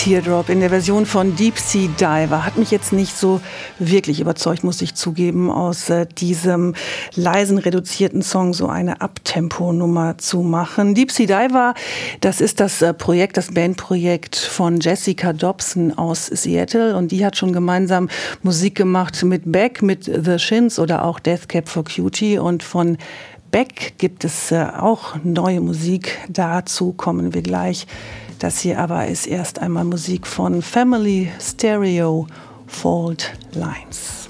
Teardrop in der Version von Deep Sea Diver hat mich jetzt nicht so wirklich überzeugt, muss ich zugeben, aus diesem leisen, reduzierten Song so eine Abtempo-Nummer zu machen. Deep Sea Diver, das ist das Bandprojekt von Jessica Dobson aus Seattle, und die hat schon gemeinsam Musik gemacht mit Beck, mit The Shins oder auch Death Cab for Cutie, und von Beck gibt es auch neue Musik, dazu kommen wir gleich. Das hier aber ist erst einmal Musik von Family Stereo, Fault Lines.